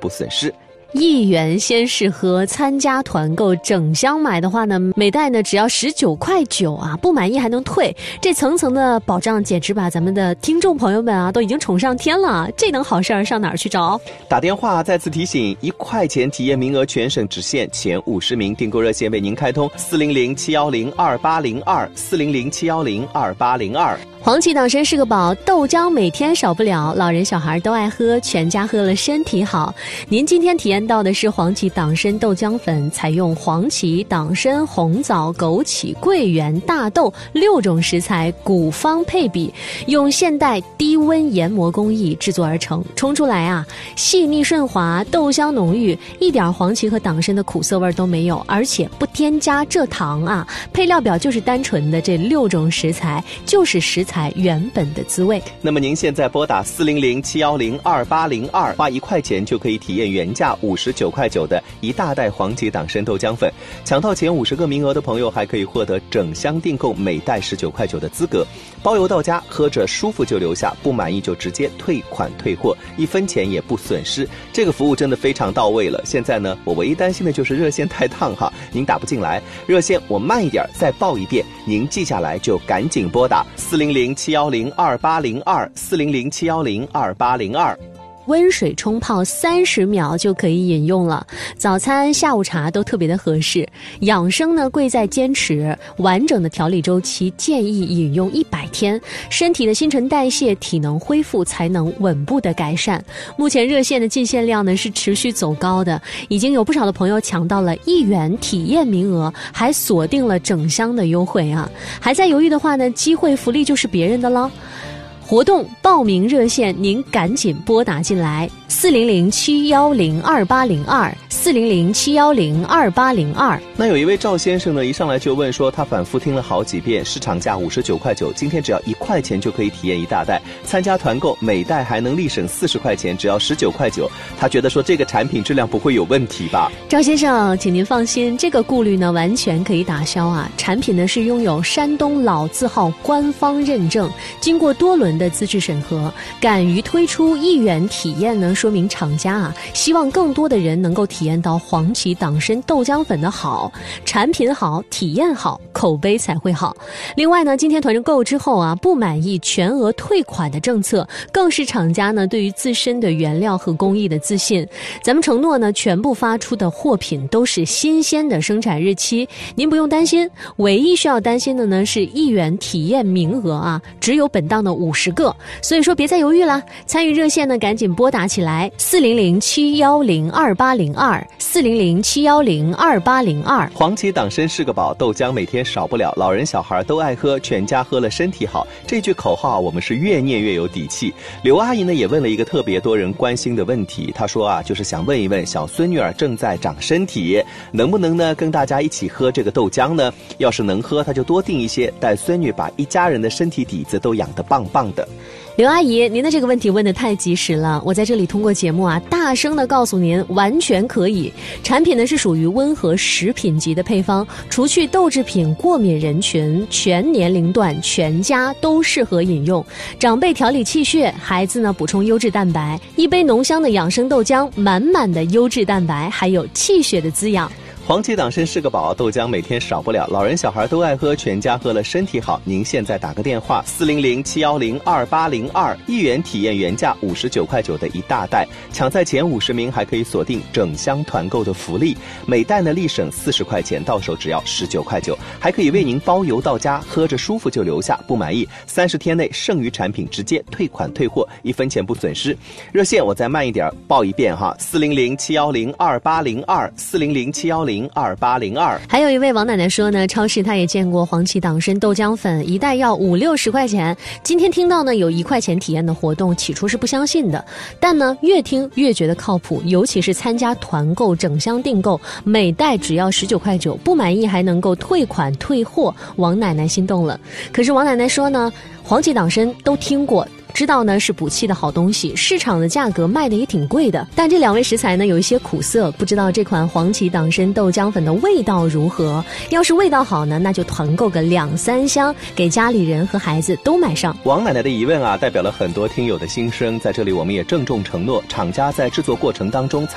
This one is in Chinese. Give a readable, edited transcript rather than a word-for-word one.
不损失。 1元先试喝，参加团购整箱买的话呢，每袋呢只要19.9块啊，不满意还能退，这层层的保障简直把咱们的听众朋友们啊都已经宠上天了，这等好事儿上哪儿去找？ 打电话再次提醒，1块钱体验名额全省只限前50名，订购热线为您开通400-710-2802，400-710-2802。 黄芪党参是个宝，豆浆每天少不了，老人小孩都爱喝，全家喝了身体好。您今天体验到的是黄芪党参豆浆粉，采用黄芪、党参、红枣、枸杞、桂圆、大豆6种食材古方配比，用现代低温研磨工艺制作而成，冲出来啊细腻顺滑，豆香浓郁，一点黄芪和党参的苦涩味都没有，而且不添加蔗糖啊，配料表就是单纯的这6种食材，就是食材原本的滋味。 那么您现在拨打400-710-2802，花1块钱就可以体验原价59.9块的一大袋黄芪党参豆浆粉，抢到前50个名额的朋友还可以获得整箱订购每袋19.9块的资格，包邮到家，喝着舒服就留下，不满意就直接退款退货，1分钱也不损失，这个服务真的非常到位了。现在呢，我唯一担心的就是热线太烫哈，您打不进来，热线我慢一点再报一遍，您记下来就赶紧拨打400-710-2802，400-710-2802。 温水冲泡30秒就可以饮用了，早餐下午茶都特别的合适。养生呢贵在坚持，完整的调理周期建议饮用100天，身体的新陈代谢体能恢复才能稳步的改善。目前热线的进线量呢是持续走高的，已经有不少的朋友抢到了1元体验名额，还锁定了整箱的优惠啊！还在犹豫的话呢，机会福利就是别人的了。活动报名热线您赶紧拨打进来，400-710-2802，400-710-2802。 那有一位赵先生呢，一上来就问说，他反复听了好几遍，市场价59.9块，今天只要1块钱就可以体验一大袋，参加团购每袋还能立省40块钱，只要19.9块，他觉得说这个产品质量不会有问题吧？ 赵先生，请您放心，这个顾虑呢完全可以打消啊！产品呢是拥有山东老字号官方认证，经过多轮的资质审核，敢于推出1元体验呢，说明厂家啊希望更多的人能够体验到黄芪党参豆浆粉的好，产品好，体验好，口碑才会好。另外呢，今天团购之后啊，不满意全额退款的政策，更是厂家呢对于自身的原料和工艺的自信。咱们承诺呢，全部发出的货品都是新鲜的生产日期，您不用担心。唯一需要担心的呢是1元体验名额啊，只有本档的50个，所以说别再犹豫了，参与热线呢赶紧拨打起来，400-710-2802，400-710-2802。 黄芪党参是个宝，豆浆每天少不了，老人小孩都爱喝，全家喝了身体好，这句口号我们是越念越有底气。刘阿姨呢也问了一个特别多人关心的问题，她说啊，就是想问一问小孙女儿正在长身体，能不能呢跟大家一起喝这个豆浆呢？要是能喝，她就多订一些，带孙女把一家人的身体底子都养得棒棒的。 刘阿姨，您的这个问题问得太及时了，我在这里通过节目啊，大声的告诉您，完全可以。产品呢是属于温和食品级的配方，除去豆制品过敏人群，全年龄段全家都适合饮用。长辈调理气血，孩子呢补充优质蛋白，一杯浓香的养生豆浆，满满的优质蛋白，还有气血的滋养。 黄芪党参是个宝，豆浆每天少不了，老人小孩都爱喝，全家喝了身体好。您现在打个电话，400-710-2802，1元体验原价59.9块的一大袋，抢在前50名还可以锁定整箱团购的福利，每袋呢立省40块钱，到手只要19.9块，还可以为您包邮到家，喝着舒服就留下，不满意30天内剩余产品直接退款退货，1分钱不损失。热线我再慢一点报一遍哈，400-710-2802，400-710-2802。 还有一位王奶奶说呢，超市她也见过黄芪党参豆浆粉，一袋要50-60块钱。今天听到呢有1块钱体验的活动，起初是不相信的，但呢越听越觉得靠谱，尤其是参加团购整箱订购，每袋只要19.9块，不满意还能够退款退货，王奶奶心动了。可是王奶奶说呢，黄芪党参都听过，知道呢是补气的好东西，市场的价格卖的也挺贵的，但这2味食材呢有一些苦涩，不知道这款黄芪党参豆浆粉的味道如何。要是味道好呢，那就团购个2-3箱，给家里人和孩子都买上。 王奶奶的疑问啊，代表了很多听友的心声，在这里我们也郑重承诺，厂家在制作过程当中